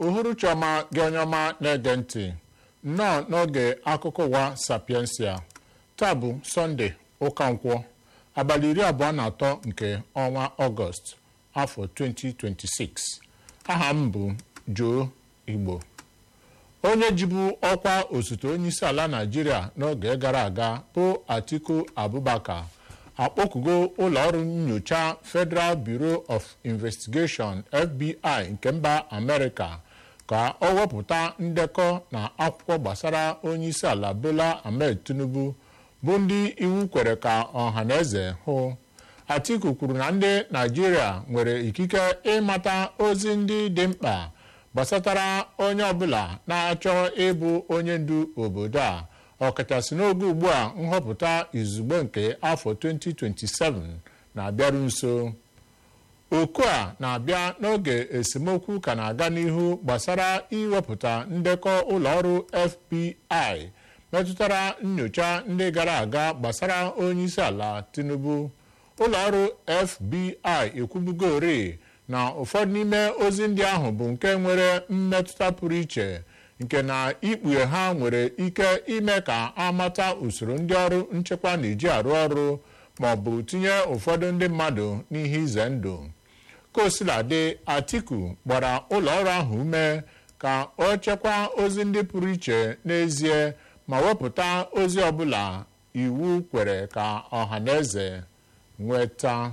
uhuruchi ọma gị onye ọma na-ege ntị nnọọ n'oge akụkọ ụwa Sapiensia. Taa bụ Sọnde ụka nkwọ abalị 23 nke ọnwa Ọgọst afọ 2026. Aha m bụ Joe Igbo. Onye jibu ọkwa osote onyeisi ala Naịjirịa n'oge gara aga bụ Atiku Abubakar akpọkugo ụlọọrụ nnyocha Federal Bureau of Investigation FBI nke mba Amerịka ka ọ wepụta ndekọ na akwụkwọ gbasara onyeisi ala Bola Ahmed Tinubu bụ ndị iwu kwere ka ọhaneze hụ. Atiku kwuru na ndị Naịjirịa nwere ikike ịmata ozi ndị dị mkpa gbasatara onye ọbụla na-achọ ịbụ onye ndu obodo a, ọkachasị n'oge ugbu a nhọpụta izugbe nke afọ 2027 na-abịaru nso. Oku a na-abịa n'oge esemokwu ka na-aga n'ihu gbasara iwepụta ndekọ ụlọọrụ FBI metụtara nnyocha ndị gara aga gbasara onyeisi ala Tinubu. Ụlọọrụ FBI ekwubugori na ụfọdụ n'ime ozi ndị ahụ bụ nke nwere mmetụta pụrụ iche nke na ikpughe ha nwere ike ime ka amata usoro ndị ọrụ nchekwa na-eji arụ ọrụ ma ọ bụ tinye ụfọdụ ndị mmadụ n'ihe ize ndụ. Kosiladị, Atiku gbara ụlọọrụ ahụ ume ka ọ chekwaa ozi ndị pụrụ iche n'ezie ma wepụta ozi ọbụla iwu kwere ka ọhaneze nweta.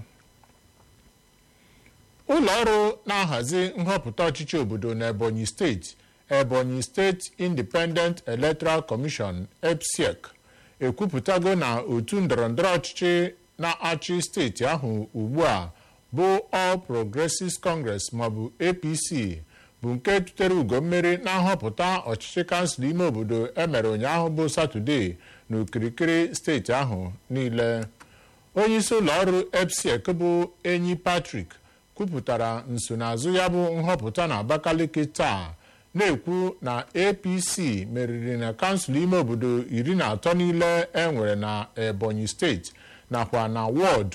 Ụlọọrụ na-ahazi nhọpụta ọchịchị obodo n'Ebonyi steeti, Ebonyi State Independent Electoral Commission (EPSEC) ekwupụtago na otu ndọrọndọrọ ọchịchị na-achị steeti ahụ ugbu a bụ All Progressives Congress maọbụ APC bụ nke tutere ugo mmeri na nhọpụta ọchịchị kansụl ime obodo emere ụnyaahụ bụ Satọde n'okirikiri steeti ahụ niile. Onyeisi ụlọọrụ EPSEC bụ Enyi Patrick kwupụtara nsonaazụ ya bụ nhọpụta na Abakaliki taa, na-ekwu na APC meriri na kansụl ime obodo 13 niile enwere na Ebonyi steeti nakwa na wọd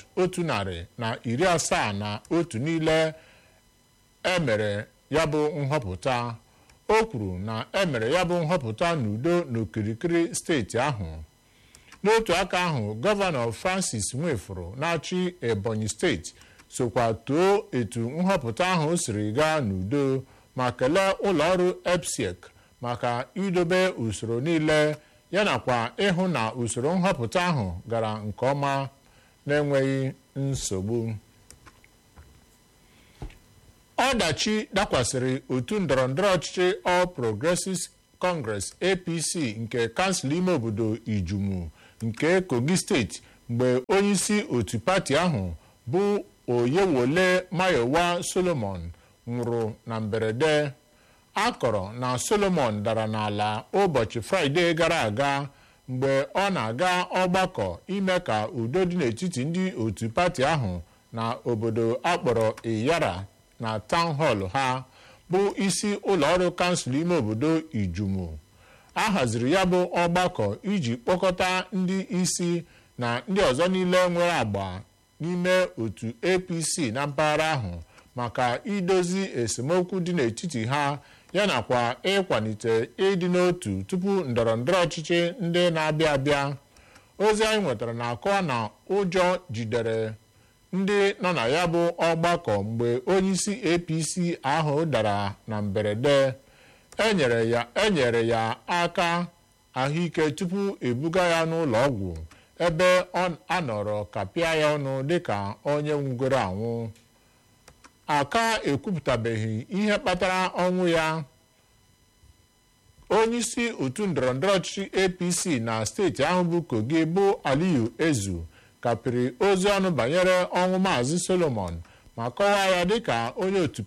171 niile emere ya bụ nhọpụta. O kwuru na emere ya bụ nhọpụta n'udo n'okirikiri steeti ahụ. N'otu aka ahụ, Gọvanọ Francis Nwefuru na-achị Ebonyi steeti sokwa too etu nhọpụta ahụ siri gaa n'udo ma kelee ụlọọrụ EPSEC maka idobe usoro niile yanakwa ịhụ na usoro nhọpụta ahụ gara nke ọma na-enweghị nsogbu. Ọdachi dakwasịrị otu ndọrọndọrọ ọchịchị All Progressives Congress APC nke kansụl ime obodo Ijumu nke Kogi steeti mgbe onyeisi otu pati ahụ bụ Oyewole Mayowa Solomon nwụrụ na mberede. A kọrọ na Solomon dara n'ala ụbọchị Fraịde gara aga mgbe ọ na-aga ọgbakọ ime ka udo dị n'etiti ndị otu pati ahụ na obodo akpọrọ Iyara na Town Hall ha bụ isi ụlọọrụ kansụl ime obodo Ijumu. A haziri ya bụ ọgbakọ iji kpọkọta ndị isi na ndị ọzọ niile nwere agba n'ime otu APC na mpaghara ahụ maka idozi esemokwu dị n'etiti ha yanakwa ịkwalite ịdị n'otu tupu ndọrọndọrọ ọchịchị ndị na-abịa abịa. Ozi anyị nwetara na-akọwa na ụjọ jidere ndị nọ na ya bụ ọgbakọ mgbe onyeisi APC ahụ dara na mberede. Enyere ya aka ahụike tupu ebuga ya n'ụlọ ọgwụ ebe a nọrọ kapịa ya ọnụ dịka onye nwụgoro anwụ. Aka ekwupụtabeghị ihe kpatara ọnwụ ya. Onyeisi otu ndọrọndọrọ ọchịchị APC na steeti ahụ bụ Kogi bụ Aliyu Ezu kapịrị ozi ọnụ banyere ọnwụ Maazị Solomon ma kọwaa ya dịka onye otu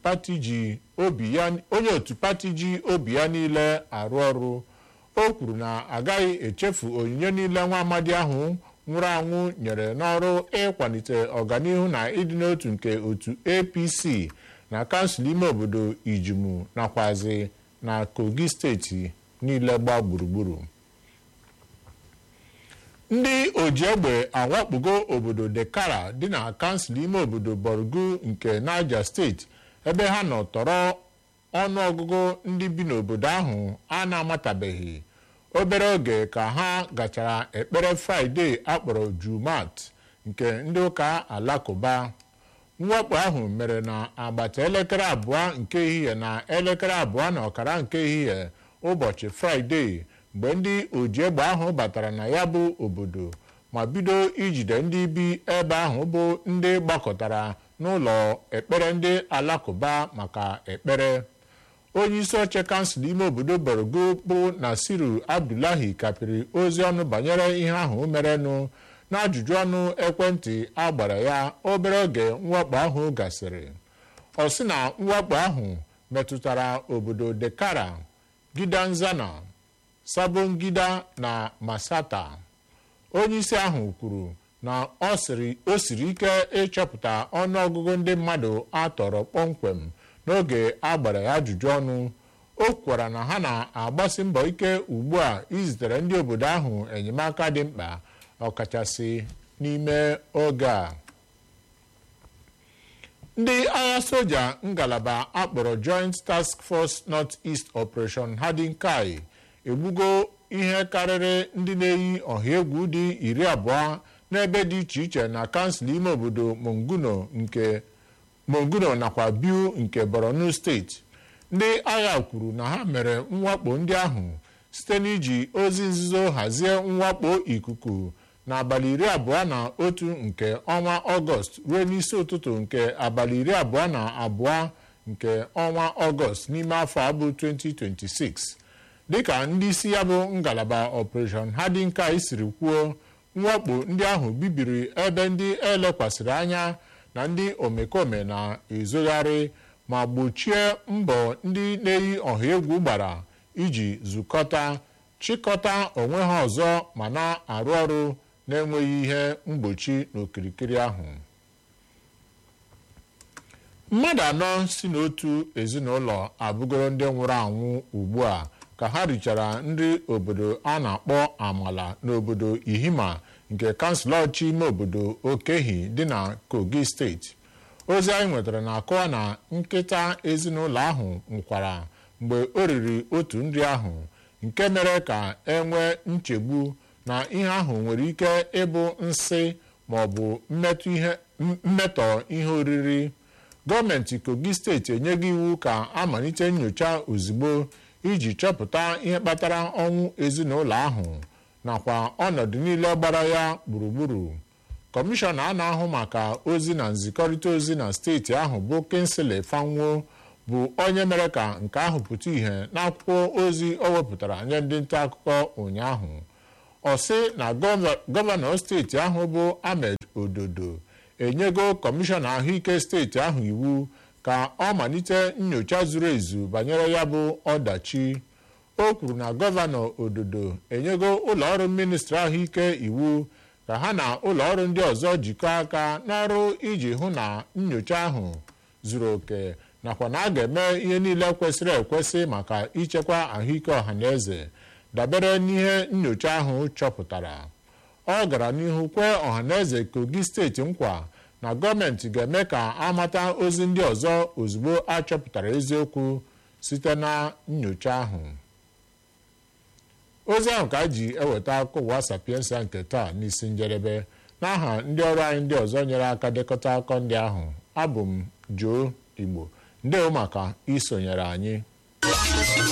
pati ji obi ya niile arụ ọrụ. O kwuru na agaghị echefu onyinye niile nwa amadi ahụ nwụrụ anwụ nyere n'ọrụ ịkwalite ọganihu na ịdị n'otu nke otu APC na kansụl ime obodo Ijumu nakwazi na Kogi steeti niile gba gburugburu. Ndị oji egbe awakpugo obodo Dekara dị na kansụl ime obodo Borgu nke Niger steeti ebe ha nọ tọrọ ọnụọgụgụ ndị bi n'obodo ahụ a na-amatabeghị obere oge ka ha gachara ekpere Fraịde akpọrọ Jumat nke ndị ụka Alakụba. Mwakpo ahụ mere na agbata elekere 2 nke ehihie na elekere 2:15 nke ehihie ụbọchị Fraịde, mgbe ndị oji egbe ahụ batara na ya bụ obodo ma bido ijide ndị bi ebe ahụ bụ ndị gbakọtara n'ụlọ ekpere ndị Alakụba maka ekpere. Onye isi oche kansụl ime obodo Borgo bụ Nasiru Abdullahi kapịrị ozi ọnụ banyere ihe ahụ merenụ n'ajụjụ ọnụ ekwentị a gbara ya obere oge mwakpo ahụ gasịrị. Ọ sị na mwakpo ahụ metụtara obodo Dekara, Gidanzana, Sabongida na Masata. Onye isi ahụ kwuru na o siri ike ịchọpụta ọnụọgụgụ ndị mmadụ a tọrọ kpọmkwem n'oge a gbara ya ajụjụ ọnụ. O kwukwara na ha na-agbasi mbọ ike ugbu a izitere ndị obodo ahụ enyemaka dị mkpa, ọkachasị n'ime oge a. Ndị agha soja ngalaba akpọrọ Joint Task Force North East Operation Hadinkai egbugo ihe karịrị ndị na-eyi ọha egwu dị 20 n'ebe dị iche iche na kansụl ime obodo Monguno nakwa Biu nke Borno steeti. Ndị agha kwuru na ha mere mwakpo ndị ahụ site n'iji ozi nzuzo hazie mwakpo ikuku n'abalị 21 nke ọnwa Ọgọst ruo n'isi ụtụtụ nke abalị 22 nke ọnwa Ọgọst n'ime afọ abụ 2026. Dịka ndị isi ya bụ ngalaba Operation Hadinkai siri kwuo, mwakpo ndị ahụ bibiri ebe ndị elekwasịrị anya na ndị omekome na-ezogharị ma gbochie mbọ ndị na-eyi ọha egwu gbara iji chịkọta onwe ha ọzọ ma na-arụ ọrụ na-enweghị ihe mgbochi n'okirikiri ahụ. Mmadụ 4 si n'otu ezinụlọ abụgoro ndị nwụrụ anwụ ugbu a ka ha richara nri obodo a na-akpọ Amala n'obodo Ihima nke kansụl ọchị ime obodo Okehi dị na Kogi steeti. Ozi anyị nwetara na-akọwa na nkịta ezinụlọ ahụ nwụkwara mgbe o riri otu nri ahụ, nke mere ka enwee nchegbu na ihe ahụ nwere ike ịbụ nsị ma ọ bụ mmetọ ihe oriri. Gọọmenti Kogi steeti enyeghị iwu ka amalite nnyocha ozugbo iji chọpụta ihe kpatara ọnwụ ezinụlọ ahụ nakwa ọnọdụ niile gbara ya gburugburu. Kọmishọna a na-ahụ maka ozi na nzikọrịta ozi na steeti ahụ bụ Kingsley Fanwo bụ onye mere ka nke ahụ pụta ìhè n'akwụkwọ ozi o wepụtara nye ndị nta akụkọ ụnyaahụ. Ọ sị na gọvanọ steeti ahụ bụ Ahmed Ododo enyego kọmishọna ahụike steeti ahụ iwu ka ọ malite nnyocha zuru ezu banyere ya bụ ọdachi. O kwuru na gọvanọ Ododo enyego ụlọọrụ ministri ahụike iwu ka ha na ụlọọrụ ndị ọzọ jikọọ aka n'ọrụ iji hụ na nnyocha ahụ zuru oke nakwa na a ga-eme ihe niile kwesịrị ekwesị maka ichekwa ahụike ọhaneze dabere n'ihe nnyocha ahụ chọpụtara. Ọ gara n'ihu kwee ọhaneze Kogi steeti nkwa na gọọmenti ga-eme ka amata ozi ndị ọzọ ozugbo achọpụtara eziokwu site na nnyocha ahụ. Ozi ahụ ka ji eweta akụkọ ụwa Sapiensia nke taa n'isi njedebe. N'aha ndị ọrụ anyị ndị ọzọ nyere aka dekọta akụkọ ndị ahụ, abụ m Joe Igbo. Ndewo maka isonyere anyị.